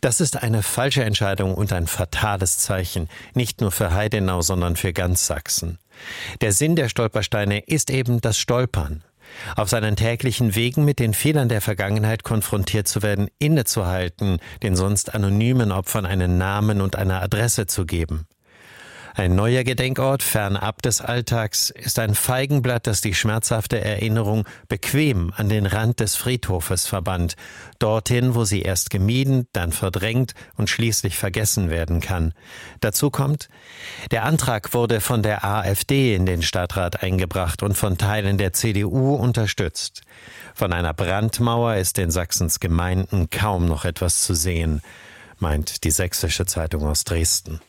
Das ist eine falsche Entscheidung und ein fatales Zeichen, nicht nur für Heidenau, sondern für ganz Sachsen. Der Sinn der Stolpersteine ist eben das Stolpern. Auf seinen täglichen Wegen mit den Fehlern der Vergangenheit konfrontiert zu werden, innezuhalten, den sonst anonymen Opfern einen Namen und eine Adresse zu geben. Ein neuer Gedenkort fernab des Alltags ist ein Feigenblatt, das die schmerzhafte Erinnerung bequem an den Rand des Friedhofes verbannt, dorthin, wo sie erst gemieden, dann verdrängt und schließlich vergessen werden kann. Dazu kommt, der Antrag wurde von der AfD in den Stadtrat eingebracht und von Teilen der CDU unterstützt. Von einer Brandmauer ist in Sachsens Gemeinden kaum noch etwas zu sehen, meint die Sächsische Zeitung aus Dresden.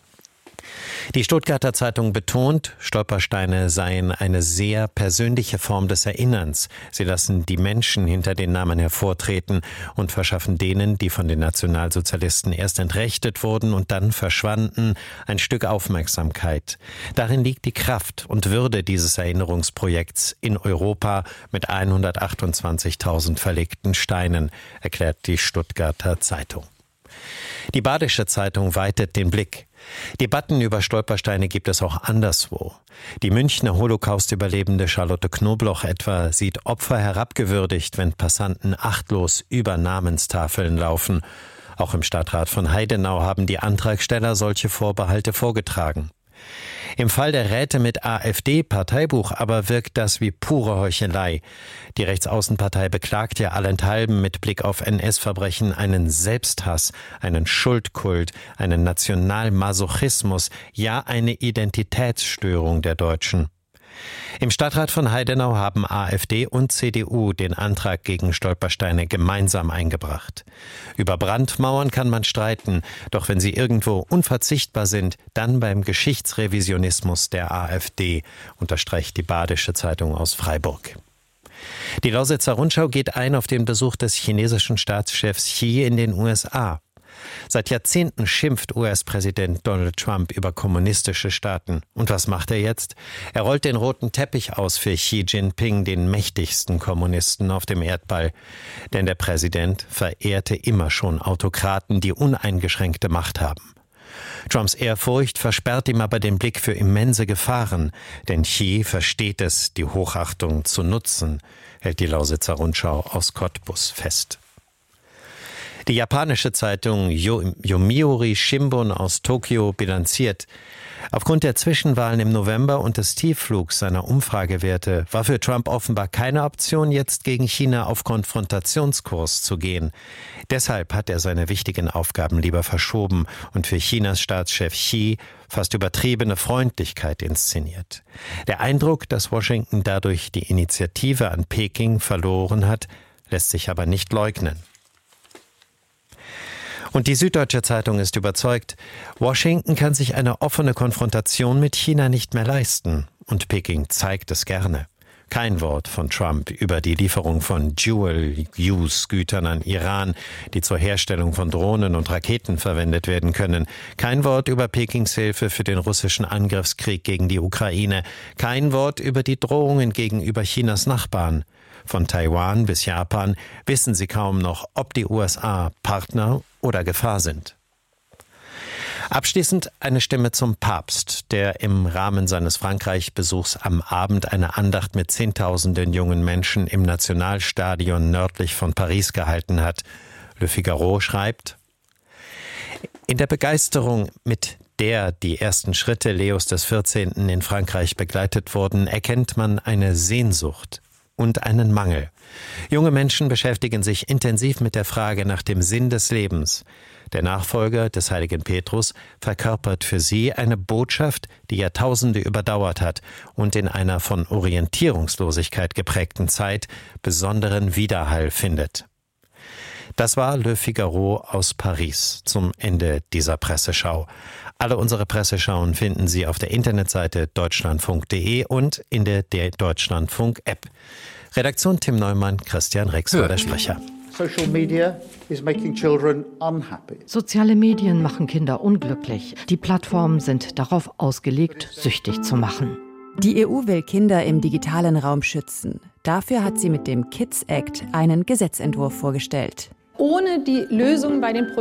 Die Stuttgarter Zeitung betont, Stolpersteine seien eine sehr persönliche Form des Erinnerns. Sie lassen die Menschen hinter den Namen hervortreten und verschaffen denen, die von den Nationalsozialisten erst entrechtet wurden und dann verschwanden, ein Stück Aufmerksamkeit. Darin liegt die Kraft und Würde dieses Erinnerungsprojekts in Europa mit 128.000 verlegten Steinen, erklärt die Stuttgarter Zeitung. Die Badische Zeitung weitet den Blick. Debatten über Stolpersteine gibt es auch anderswo. Die Münchner Holocaust-Überlebende Charlotte Knobloch etwa sieht Opfer herabgewürdigt, wenn Passanten achtlos über Namenstafeln laufen. Auch im Stadtrat von Heidenau haben die Antragsteller solche Vorbehalte vorgetragen. Im Fall der Räte mit AfD-Parteibuch aber wirkt das wie pure Heuchelei. Die Rechtsaußenpartei beklagt ja allenthalben mit Blick auf NS-Verbrechen einen Selbsthass, einen Schuldkult, einen Nationalmasochismus, ja eine Identitätsstörung der Deutschen. Im Stadtrat von Heidenau haben AfD und CDU den Antrag gegen Stolpersteine gemeinsam eingebracht. Über Brandmauern kann man streiten, doch wenn sie irgendwo unverzichtbar sind, dann beim Geschichtsrevisionismus der AfD, unterstreicht die Badische Zeitung aus Freiburg. Die Lausitzer Rundschau geht ein auf den Besuch des chinesischen Staatschefs Xi in den USA. Seit Jahrzehnten schimpft US-Präsident Donald Trump über kommunistische Staaten. Und was macht er jetzt? Er rollt den roten Teppich aus für Xi Jinping, den mächtigsten Kommunisten auf dem Erdball. Denn der Präsident verehrte immer schon Autokraten, die uneingeschränkte Macht haben. Trumps Ehrfurcht versperrt ihm aber den Blick für immense Gefahren. Denn Xi versteht es, die Hochachtung zu nutzen, hält die Lausitzer Rundschau aus Cottbus fest. Die japanische Zeitung Yomiuri Shimbun aus Tokio bilanziert: Aufgrund der Zwischenwahlen im November und des Tiefflugs seiner Umfragewerte war für Trump offenbar keine Option, jetzt gegen China auf Konfrontationskurs zu gehen. Deshalb hat er seine wichtigen Aufgaben lieber verschoben und für Chinas Staatschef Xi fast übertriebene Freundlichkeit inszeniert. Der Eindruck, dass Washington dadurch die Initiative an Peking verloren hat, lässt sich aber nicht leugnen. Und die Süddeutsche Zeitung ist überzeugt, Washington kann sich eine offene Konfrontation mit China nicht mehr leisten. Und Peking zeigt es gerne. Kein Wort von Trump über die Lieferung von Dual-Use-Gütern an Iran, die zur Herstellung von Drohnen und Raketen verwendet werden können. Kein Wort über Pekings Hilfe für den russischen Angriffskrieg gegen die Ukraine. Kein Wort über die Drohungen gegenüber Chinas Nachbarn. Von Taiwan bis Japan wissen sie kaum noch, ob die USA Partner oder Gefahr sind. Abschließend eine Stimme zum Papst, der im Rahmen seines Frankreich-Besuchs am Abend eine Andacht mit Zehntausenden jungen Menschen im Nationalstadion nördlich von Paris gehalten hat. Le Figaro schreibt: In der Begeisterung, mit der die ersten Schritte Leos XIV. In Frankreich begleitet wurden, erkennt man eine Sehnsucht und einen Mangel. Junge Menschen beschäftigen sich intensiv mit der Frage nach dem Sinn des Lebens. Der Nachfolger des heiligen Petrus verkörpert für sie eine Botschaft, die Jahrtausende überdauert hat und in einer von Orientierungslosigkeit geprägten Zeit besonderen Widerhall findet. Das war Le Figaro aus Paris zum Ende dieser Presseschau. Alle unsere Presseschauen finden Sie auf der Internetseite deutschlandfunk.de und in der Deutschlandfunk-App. Redaktion Tim Neumann, Christian Rex war der Sprecher. Social media is making children unhappy. Soziale Medien machen Kinder unglücklich. Die Plattformen sind darauf ausgelegt, süchtig zu machen. Die EU will Kinder im digitalen Raum schützen. Dafür hat sie mit dem Kids Act einen Gesetzentwurf vorgestellt. Ohne die Lösung bei den